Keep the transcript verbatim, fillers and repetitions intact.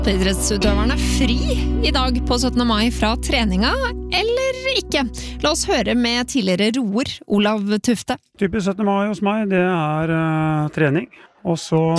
Idrettsutøverne fri I dag på syttende mai fra treninga, eller ikke? La oss høre med tidligere roer Olav Tufte. Typisk syttende mai hos meg, det er uh, trening. Og så